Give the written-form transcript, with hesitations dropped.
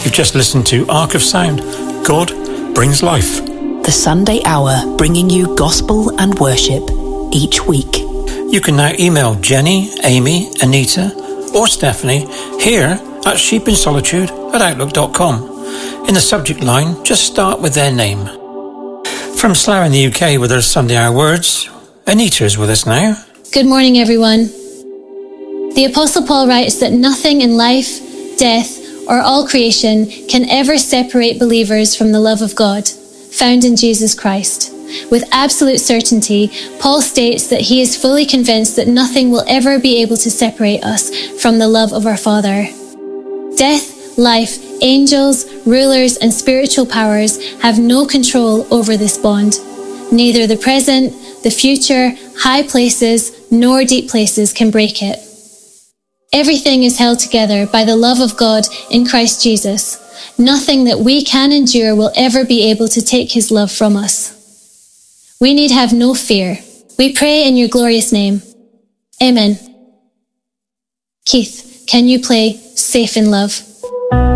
You've just listened to Ark of Sound. God brings life. The Sunday Hour, bringing you gospel and worship each week. You can now email Jenny, Amy, Anita, or Stephanie here at sheepinsolitude@outlook.com. In the subject line, just start with their name. From Slough in the UK with our Sunday Hour words, Anita is with us now. Good morning, everyone. The Apostle Paul writes that nothing in life, death, or all creation can ever separate believers from the love of God, found in Jesus Christ. With absolute certainty, Paul states that he is fully convinced that nothing will ever be able to separate us from the love of our Father. Death, life, angels, rulers, and spiritual powers have no control over this bond. Neither the present, the future, high places, nor deep places can break it. Everything is held together by the love of God in Christ Jesus. Nothing that we can endure will ever be able to take his love from us. We need have no fear. We pray in your glorious name. Amen. Keith, can you play Safe in Love?